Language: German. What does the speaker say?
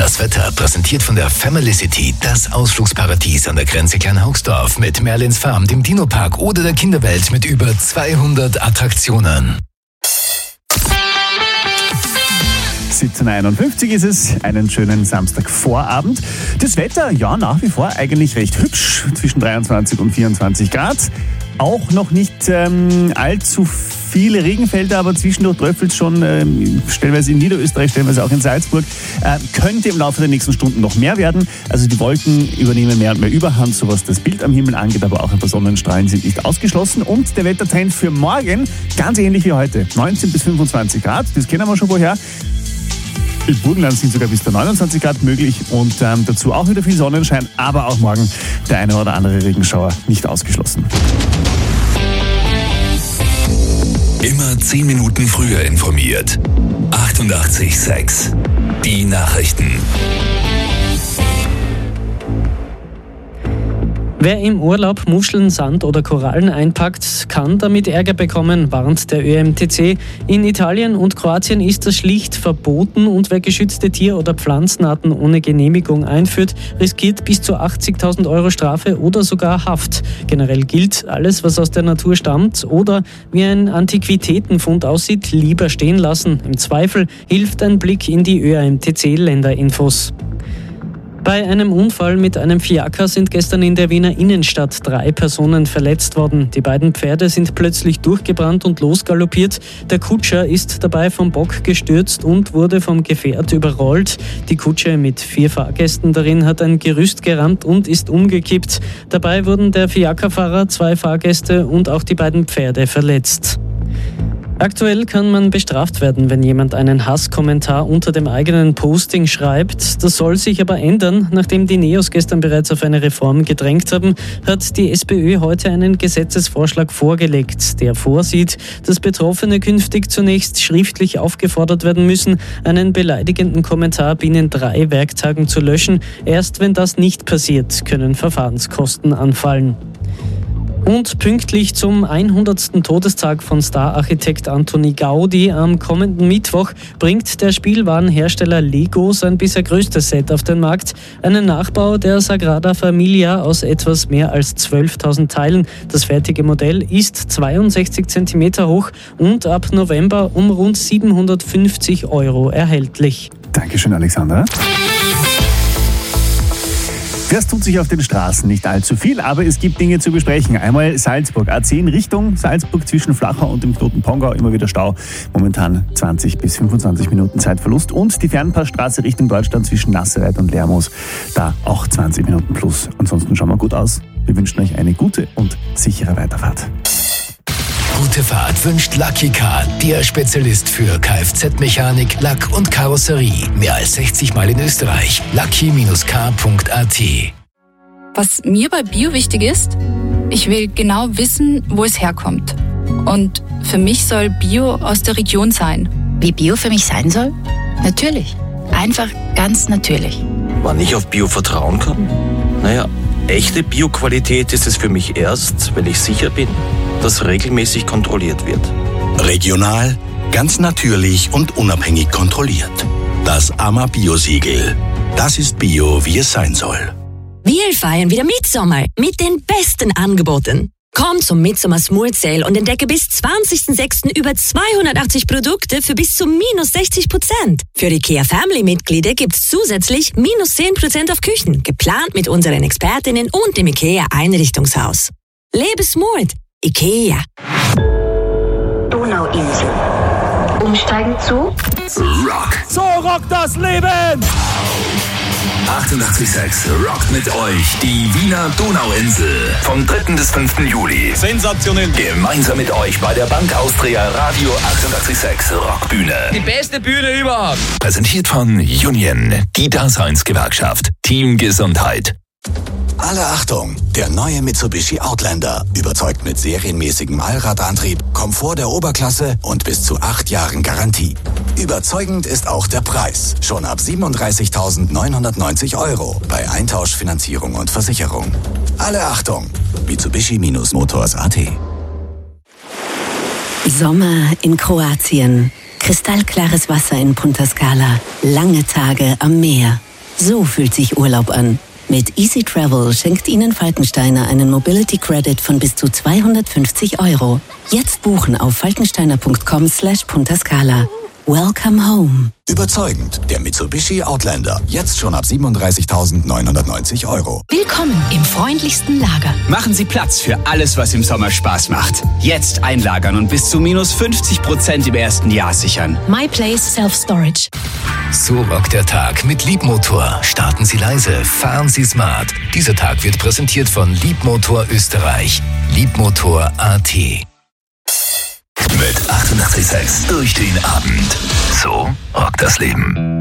Das Wetter präsentiert von der Family City, das Ausflugsparadies an der Grenze Kleinhaugsdorf mit Merlins Farm, dem Dino-Park oder der Kinderwelt mit über 200 Attraktionen. 17:51 ist es, einen schönen Samstagvorabend. Das Wetter, ja, nach wie vor eigentlich recht hübsch, zwischen 23 und 24 Grad. Auch noch nicht allzu viele Regenfelder, aber zwischendurch tröpfelt es schon, stellenweise in Niederösterreich, stellenweise auch in Salzburg. Könnte im Laufe der nächsten Stunden noch mehr werden. Also die Wolken übernehmen mehr und mehr Überhand, so was das Bild am Himmel angeht, aber auch ein paar Sonnenstrahlen sind nicht ausgeschlossen. Und der Wettertrend für morgen, ganz ähnlich wie heute, 19 bis 25 Grad, das kennen wir schon woher. Im Burgenland sind sogar bis zu 29 Grad möglich und dazu auch wieder viel Sonnenschein, aber auch morgen der eine oder andere Regenschauer nicht ausgeschlossen. Immer 10 Minuten früher informiert. 88,6. Die Nachrichten. Wer im Urlaub Muscheln, Sand oder Korallen einpackt, kann damit Ärger bekommen, warnt der ÖMTC. In Italien und Kroatien ist das schlicht verboten und wer geschützte Tier- oder Pflanzenarten ohne Genehmigung einführt, riskiert bis zu 80.000 Euro Strafe oder sogar Haft. Generell gilt, alles, was aus der Natur stammt oder wie ein Antiquitätenfund aussieht, lieber stehen lassen. Im Zweifel hilft ein Blick in die ÖMTC-Länderinfos. Bei einem Unfall mit einem Fiaker sind gestern in der Wiener Innenstadt 3 Personen verletzt worden. Die beiden Pferde sind plötzlich durchgebrannt und losgaloppiert. Der Kutscher ist dabei vom Bock gestürzt und wurde vom Gefährt überrollt. Die Kutsche mit 4 Fahrgästen darin hat ein Gerüst gerammt und ist umgekippt. Dabei wurden der Fiakerfahrer, 2 Fahrgäste und auch die beiden Pferde verletzt. Aktuell kann man bestraft werden, wenn jemand einen Hasskommentar unter dem eigenen Posting schreibt. Das soll sich aber ändern. Nachdem die Neos gestern bereits auf eine Reform gedrängt haben, hat die SPÖ heute einen Gesetzesvorschlag vorgelegt, der vorsieht, dass Betroffene künftig zunächst schriftlich aufgefordert werden müssen, einen beleidigenden Kommentar binnen 3 Werktagen zu löschen. Erst wenn das nicht passiert, können Verfahrenskosten anfallen. Und pünktlich zum 100. Todestag von Stararchitekt Antoni Gaudi am kommenden Mittwoch bringt der Spielwarenhersteller Lego sein bisher größtes Set auf den Markt. Einen Nachbau der Sagrada Familia aus etwas mehr als 12.000 Teilen. Das fertige Modell ist 62 cm hoch und ab November um rund 750 Euro erhältlich. Dankeschön, Alexandra. Das tut sich auf den Straßen nicht allzu viel, aber es gibt Dinge zu besprechen. Einmal Salzburg, A10 Richtung Salzburg zwischen Flachau und dem Knoten Pongau, immer wieder Stau. Momentan 20 bis 25 Minuten Zeitverlust. Und die Fernpassstraße Richtung Deutschland zwischen Nassereit und Lermoos, da auch 20 Minuten plus. Ansonsten schauen wir gut aus. Wir wünschen euch eine gute und sichere Weiterfahrt. Gute Fahrt wünscht Lucky Car, der Spezialist für Kfz-Mechanik, Lack und Karosserie. Mehr als 60 Mal in Österreich. lucky-car.at. Was mir bei Bio wichtig ist, ich will genau wissen, wo es herkommt. Und für mich soll Bio aus der Region sein. Wie Bio für mich sein soll? Natürlich. Einfach ganz natürlich. Wann ich auf Bio vertrauen kann? Naja, echte Bio-Qualität ist es für mich erst, wenn ich sicher bin, dass regelmäßig kontrolliert wird. Regional, ganz natürlich und unabhängig kontrolliert. Das AMA-Bio-Siegel. Das ist Bio, wie es sein soll. Wir feiern wieder Mitsommer mit den besten Angeboten. Komm zum Midsommer Smooth Sale und entdecke bis 20.06. über 280 Produkte für bis zu -60%. Für IKEA Family-Mitglieder gibt's zusätzlich -10% auf Küchen, geplant mit unseren Expertinnen und dem IKEA Einrichtungshaus. Lebe smooth. IKEA. Donauinsel. Umsteigen zu Rock. So rockt das Leben! 88,6 rockt mit euch die Wiener Donauinsel. Vom 3. bis 5. Juli. Sensationell. Gemeinsam mit euch bei der Bank Austria Radio 88,6 Rockbühne. Die beste Bühne überhaupt. Präsentiert von Union, die Daseinsgewerkschaft. Team Gesundheit. Alle Achtung! Der neue Mitsubishi Outlander überzeugt mit serienmäßigem Allradantrieb, Komfort der Oberklasse und bis zu 8 Jahren Garantie. Überzeugend ist auch der Preis. Schon ab 37.990 Euro bei Eintauschfinanzierung und Versicherung. Alle Achtung! Mitsubishi-Motors.at. Sommer in Kroatien. Kristallklares Wasser in Punta Scala. Lange Tage am Meer. So fühlt sich Urlaub an. Mit Easy Travel schenkt Ihnen Falkensteiner einen Mobility Credit von bis zu 250 €. Jetzt buchen auf falkensteiner.com/puntascala. Welcome home. Überzeugend, der Mitsubishi Outlander. Jetzt schon ab 37.990 €. Willkommen im freundlichsten Lager. Machen Sie Platz für alles, was im Sommer Spaß macht. Jetzt einlagern und bis zu minus 50% im ersten Jahr sichern. My Place Self-Storage. So rockt der Tag mit Liebmotor. Starten Sie leise, fahren Sie smart. Dieser Tag wird präsentiert von Liebmotor Österreich. Liebmotor.at. Mit 88,6 durch den Abend. So rockt das Leben.